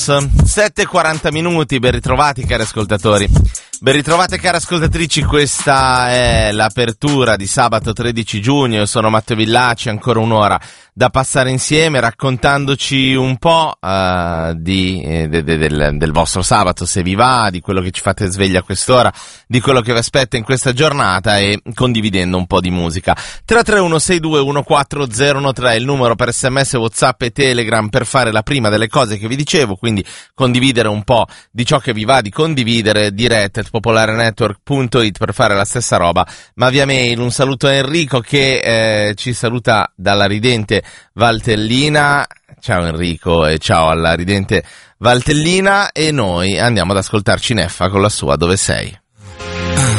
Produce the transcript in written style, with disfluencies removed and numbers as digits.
7:40, ben ritrovati cari ascoltatori, ben ritrovate cari ascoltatrici, questa è l'apertura di sabato 13 giugno, io sono Matteo Villaci, ancora un'ora da passare insieme raccontandoci un po' del vostro sabato, se vi va, di quello che ci fate sveglia a quest'ora, di quello che vi aspetta in questa giornata e condividendo un po' di musica. 331-6214013 è il numero per SMS, WhatsApp e Telegram per fare la prima delle cose che vi dicevo, quindi condividere un po' di ciò che vi va di condividere, diretta@popolarenetwork.it per fare la stessa roba, ma via mail. Un saluto a Enrico che ci saluta dalla ridente Valtellina. Ciao Enrico e ciao alla ridente Valtellina, e noi andiamo ad ascoltarci Neffa con la sua Dove sei.